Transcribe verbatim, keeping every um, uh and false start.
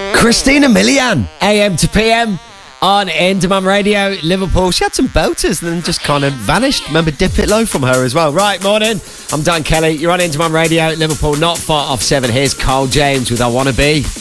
Christina Milian, A M to P M on Indie Radio, Liverpool. She had some belters and then just kind of vanished. Remember Dip It Low from her as well. Right, morning. I'm Dan Kelly. You're on Indie Radio, Liverpool, not far off seven. Here's Carl James with I Wanna Be.